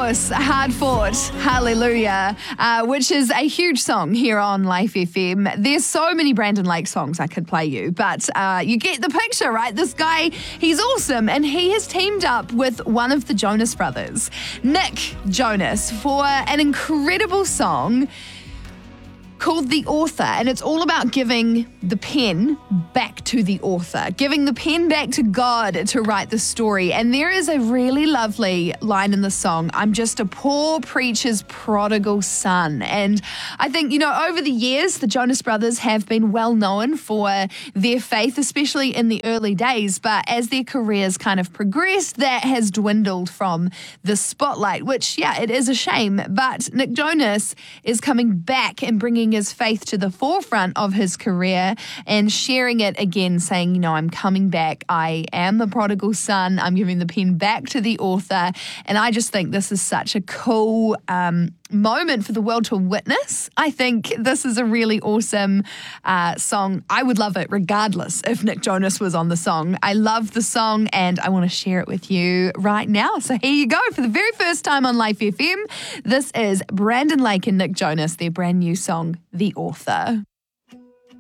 course, Hard Fought, Hallelujah, which is a huge song here on Life FM. There's so many Brandon Lake songs I could play you, but you get the picture, right? This guy, he's awesome, and he has teamed up with one of the Jonas Brothers, Nick Jonas, for an incredible song called The Author, and it's all about giving the pen back to the author, giving the pen back to God to write the story. And there is a really lovely line in the song, "I'm just a poor preacher's prodigal son." And I think, over the years, the Jonas Brothers have been well known for their faith, especially in the early days. But as their careers kind of progressed, that has dwindled from the spotlight, which, it is a shame. But Nick Jonas is coming back and bringing his faith to the forefront of his career and sharing it again, saying, I'm coming back. I am the prodigal son. I'm giving the pen back to the author. And I just think this is such a cool moment for the world to witness. I think this is a really awesome song. I would love it regardless if Nick Jonas was on the song. I love the song and I want to share it with you right now. So here you go. For the very first time on Life FM, this is Brandon Lake and Nick Jonas, their brand new song, The Author.